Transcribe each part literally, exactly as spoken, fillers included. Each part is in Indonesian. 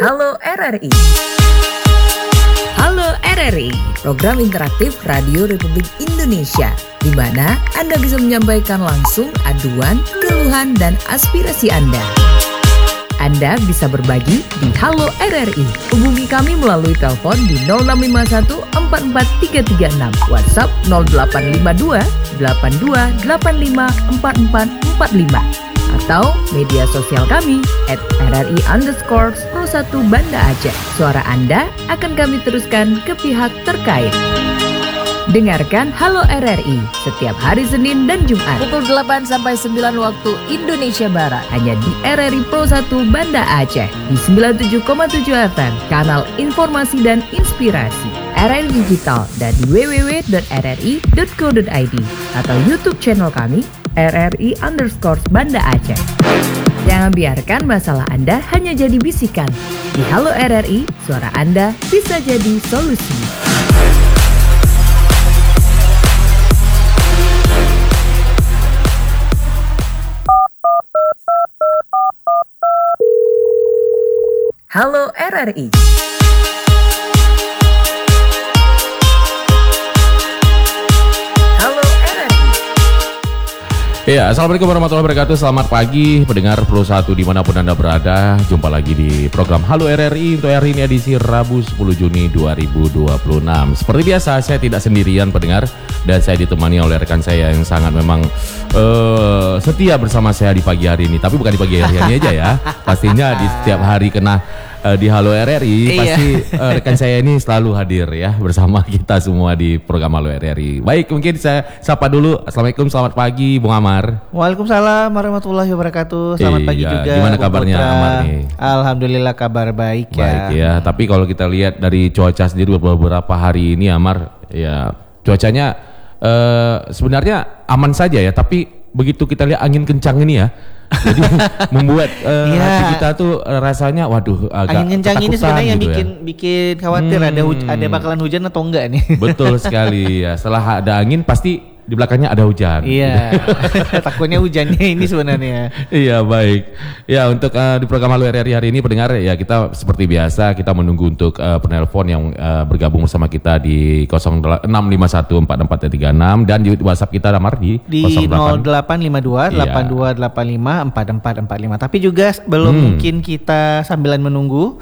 Halo R R I. Halo R R I, program interaktif Radio Republik Indonesia, di mana Anda bisa menyampaikan langsung aduan, keluhan, dan aspirasi Anda. Anda bisa berbagi di Halo R R I. Hubungi kami melalui telepon di nol enam lima satu empat empat tiga tiga enam, WhatsApp nol delapan lima dua delapan dua delapan lima empat empat empat lima, atau media sosial kami at rri underscore pro satu Banda Aceh. Suara Anda akan kami teruskan ke pihak terkait. Dengarkan Halo R R I setiap hari Senin dan Jumat pukul delapan sampai sembilan waktu Indonesia Barat, hanya di R R I Pro satu Banda Aceh di sembilan puluh tujuh koma tujuh F M, kanal informasi dan inspirasi R R I Digital, dan di w w w dot r r i dot co dot i d atau YouTube channel kami R R I underscore Banda Aceh. Jangan biarkan masalah Anda hanya jadi bisikan. Di Halo R R I, suara Anda bisa jadi solusi. Halo R R I. Ya, assalamualaikum warahmatullahi wabarakatuh. Selamat pagi pendengar Pro satu dimanapun Anda berada. Jumpa lagi di program Halo R R I untuk hari ini edisi Rabu sepuluh Juni dua ribu dua puluh enam. Seperti biasa, saya tidak sendirian pendengar, dan saya ditemani oleh rekan saya yang sangat memang uh, setia bersama saya di pagi hari ini. Tapi bukan di pagi hari ini aja ya, pastinya di setiap hari kena uh, di Halo R R I. Pasti uh, rekan saya ini selalu hadir ya bersama kita semua di program Halo R R I. Baik, mungkin saya sapa dulu. Assalamualaikum, selamat pagi Bung Amar. Waalaikumsalam warahmatullahi wabarakatuh. Selamat iya, pagi juga. Gimana kabarnya Amar nih? Alhamdulillah kabar baik ya. Baik ya. Tapi kalau kita lihat dari cuaca sendiri beberapa hari ini Amar, ya cuacanya uh, sebenarnya aman saja ya. Tapi begitu kita lihat angin kencang ini ya, jadi membuat uh, ya. hati kita tuh rasanya waduh agak angin kencang ini sebenarnya yang gitu bikin ya. bikin khawatir hmm. ada huj- ada bakalan hujan atau enggak nih. Betul sekali ya. Setelah ada angin pasti di belakangnya ada hujan. Iya. Takutnya hujannya ini sebenarnya. Iya, baik. Ya, untuk uh, di program Halo R R I hari ini pendengar, ya kita seperti biasa kita menunggu untuk uh, penelpon yang uh, bergabung bersama kita di enam lima satu empat empat tiga enam, dan di WhatsApp kita Damar di di nol delapan lima dua delapan dua delapan lima empat empat empat lima. Tapi juga belum hmm. mungkin kita sambilan menunggu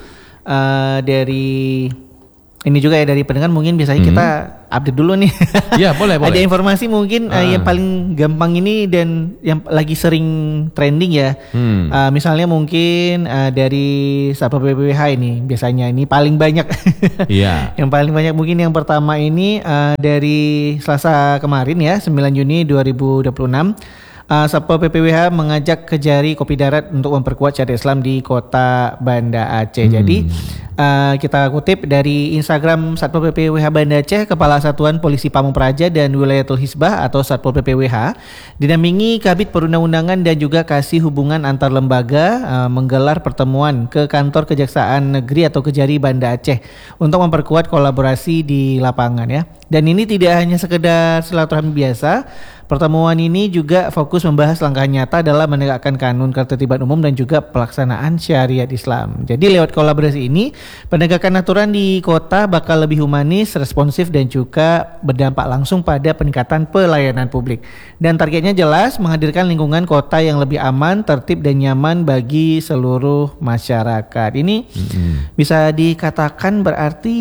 uh, dari ini juga ya dari pendengar, mungkin biasanya hmm. kita update dulu nih. Iya, boleh, boleh. Ada informasi mungkin uh. Uh, yang paling gampang ini dan yang lagi sering trending ya. Hmm. Uh, misalnya mungkin uh, dari Satpol P P W H ini biasanya ini paling banyak. Iya. Yang paling banyak mungkin yang pertama ini uh, dari Selasa kemarin ya, sembilan Juni dua ribu dua puluh enam. Uh, Satpol P P W H mengajak Kejari Kopi Darat untuk memperkuat syariat Islam di kota Banda Aceh. Hmm. Jadi uh, kita kutip dari Instagram Satpol P P W H Banda Aceh, Kepala Satuan Polisi Pamung Praja dan Wilayatul Hisbah atau Satpol P P W H didampingi Kabid Perundang-undangan dan juga Kasih Hubungan Antar Lembaga uh, menggelar pertemuan ke kantor Kejaksaan Negeri atau Kejari Banda Aceh untuk memperkuat kolaborasi di lapangan ya. Dan ini tidak hanya sekedar silaturahmi biasa. Pertemuan ini juga fokus membahas langkah nyata dalam menegakkan kanun ketertiban umum dan juga pelaksanaan syariat Islam. Jadi lewat kolaborasi ini, penegakan aturan di kota bakal lebih humanis, responsif, dan juga berdampak langsung pada peningkatan pelayanan publik. Dan targetnya jelas, menghadirkan lingkungan kota yang lebih aman, tertib, dan nyaman bagi seluruh masyarakat. Ini mm-hmm. bisa dikatakan berarti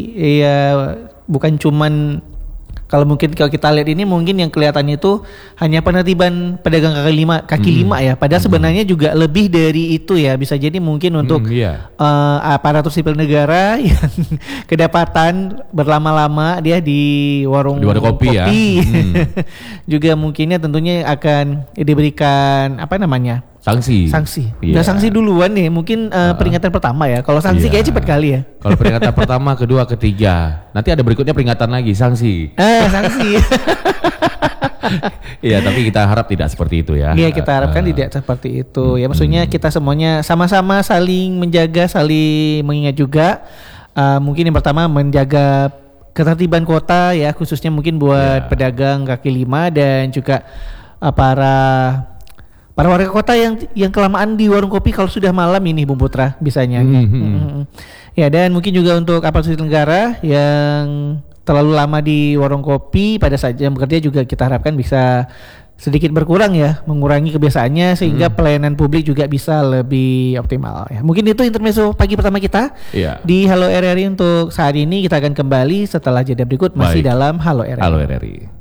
ya bukan cuman, kalau mungkin kalau kita lihat ini mungkin yang kelihatan itu hanya penertiban pedagang kaki lima, kaki hmm. lima ya. Padahal hmm. sebenarnya juga lebih dari itu ya. Bisa jadi mungkin untuk hmm, yeah. uh, aparatur sipil negara yang kedapatan berlama-lama dia di warung, di warung kopi, kopi. Ya. Hmm. Juga mungkinnya tentunya akan diberikan apa namanya? Sanksi. Sanksi. Yeah. Udah sanksi duluan nih. Mungkin uh, uh, peringatan pertama ya. Kalau sanksi yeah. kayaknya cepat kali ya. Kalau peringatan pertama, kedua, ketiga. Nanti ada berikutnya peringatan lagi, sanksi. Eh, sanksi. Iya, tapi kita harap tidak seperti itu ya. Iya, kita harapkan uh, tidak seperti itu. Ya, maksudnya kita semuanya sama-sama saling menjaga, saling mengingat juga. Uh, mungkin yang pertama menjaga ketertiban kota ya, khususnya mungkin buat yeah. pedagang kaki lima dan juga uh, para para warga kota yang yang kelamaan di warung kopi kalau sudah malam ini Bung Putra bisanya. Hmm. Hmm. Ya, dan mungkin juga untuk aparat sipil negara yang terlalu lama di warung kopi pada saat jam bekerja juga kita harapkan bisa sedikit berkurang ya, mengurangi kebiasaannya sehingga hmm. pelayanan publik juga bisa lebih optimal ya. Mungkin itu intermezzo pagi pertama kita Iya. di Halo R R I untuk saat ini. Kita akan kembali setelah jeda berikut masih Baik. dalam Halo R R I. Halo R R I.